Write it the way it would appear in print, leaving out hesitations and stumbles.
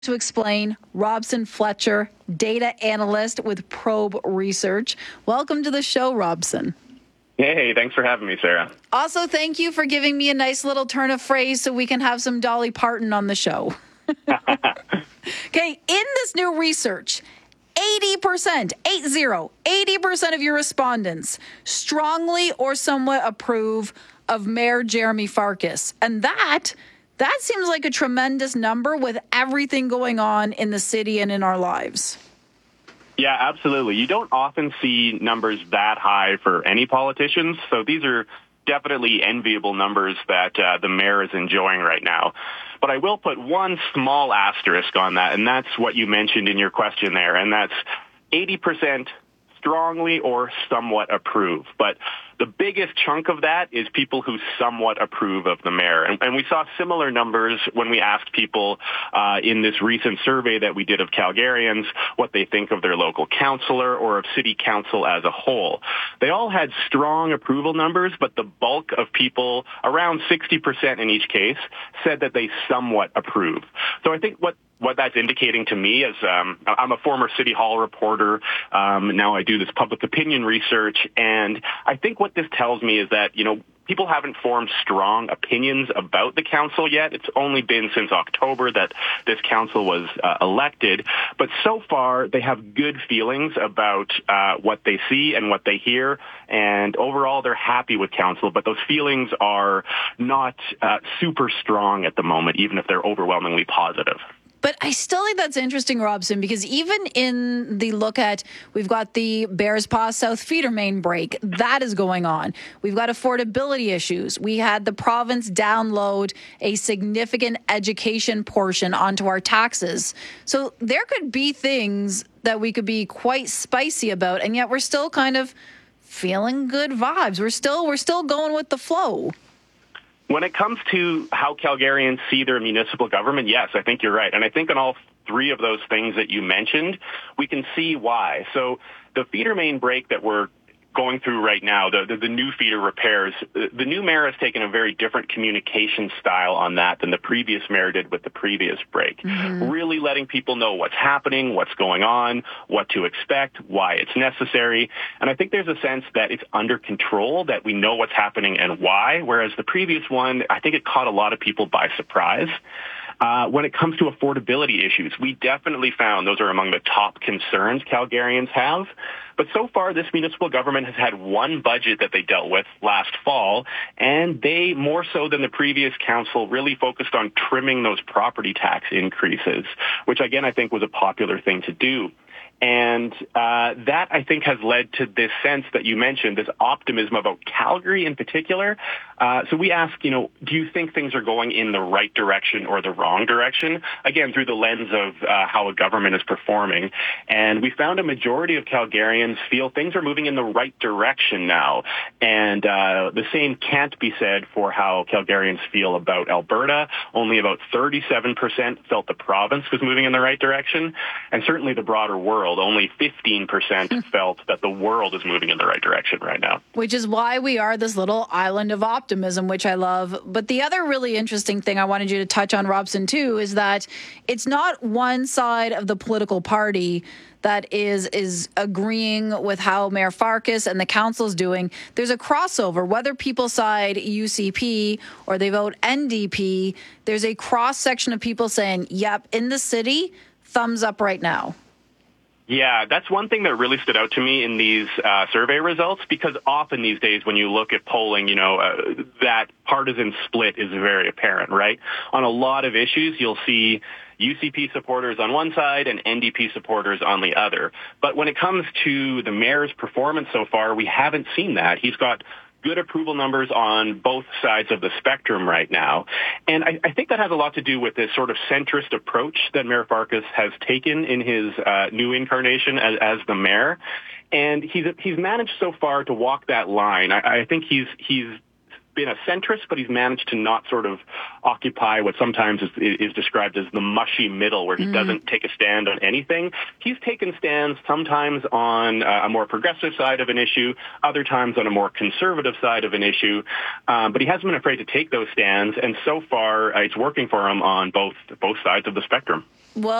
To explain, Robson Fletcher, data analyst with Probe Research. Welcome to the show, Robson. Hey, thanks for having me, Sarah. Also, thank you for giving me a nice little turn of phrase so we can have some Dolly Parton on the show. Okay, in this new research, 80% of your respondents strongly or somewhat approve of Mayor Jeremy Farkas. And that seems like a tremendous number with everything going on in the city and in our lives. Yeah, absolutely. You don't often see numbers that high for any politicians, so these are definitely enviable numbers that the mayor is enjoying right now. But I will put one small asterisk on that, and that's what you mentioned in your question there, and that's 80% strongly or somewhat approve. But the biggest chunk of that is people who somewhat approve of the mayor. And we saw similar numbers when we asked people in this recent survey that we did of Calgarians what they think of their local councillor or of city council as a whole. They all had strong approval numbers, but the bulk of people, around 60% in each case, said that they somewhat approve. So I think what that's indicating to me is I'm a former City Hall reporter. Now I do this public opinion research. And I think what this tells me is that, people haven't formed strong opinions about the council yet. It's only been since October that this council was elected. But so far, they have good feelings about what they see and what they hear. And overall, they're happy with council. But those feelings are not super strong at the moment, even if they're overwhelmingly positive. But I still think that's interesting, Robson, because even in the look at, we've got the Bearspaw South feeder main break. That is going on. We've got affordability issues. We had the province download a significant education portion onto our taxes. So there could be things that we could be quite spicy about, and yet we're still kind of feeling good vibes. We're still going with the flow. When it comes to how Calgarians see their municipal government, yes, I think you're right. And I think on all three of those things that you mentioned, we can see why. So the feeder main break that we're going through right now, the new feeder repairs, the new mayor has taken a very different communication style on that than the previous mayor did with the previous break. Mm-hmm. Really letting people know what's happening, what's going on, what to expect, why it's necessary. And I think there's a sense that it's under control, that we know what's happening and why, whereas the previous one, I think it caught a lot of people by surprise. When it comes to affordability issues, we definitely found those are among the top concerns Calgarians have. But so far, this municipal government has had one budget that they dealt with last fall, and they, more so than the previous council, really focused on trimming those property tax increases, which, again, I think was a popular thing to do. And that, I think, has led to this sense that you mentioned, this optimism about Calgary in particular. So we ask, do you think things are going in the right direction or the wrong direction? Again, through the lens of how a government is performing. And we found a majority of Calgarians feel things are moving in the right direction now. And the same can't be said for how Calgarians feel about Alberta. Only about 37% felt the province was moving in the right direction. And certainly the broader world, only 15% felt that the world is moving in the right direction right now. Which is why we are this little island of optimism, which I love. But the other really interesting thing I wanted you to touch on, Robson, too, is that it's not one side of the political party that is agreeing with how Mayor Farkas and the council's doing. There's a crossover. Whether people side UCP or they vote NDP, there's a cross-section of people saying, yep, in the city, thumbs up right now. Yeah, that's one thing that really stood out to me in these survey results, because often these days when you look at polling, that partisan split is very apparent, right? On a lot of issues, you'll see UCP supporters on one side and NDP supporters on the other. But when it comes to the mayor's performance so far, we haven't seen that. He's got good approval numbers on both sides of the spectrum right now. And I think that has a lot to do with this sort of centrist approach that Mayor Farkas has taken in his new incarnation as the mayor. And he's managed so far to walk that line. I think he's been a centrist, but he's managed to not sort of occupy what sometimes is described as the mushy middle, where he doesn't take a stand on anything. He's taken stands sometimes on a more progressive side of an issue, other times on a more conservative side of an issue, but he hasn't been afraid to take those stands, and so far it's working for him on both sides of the spectrum. Well,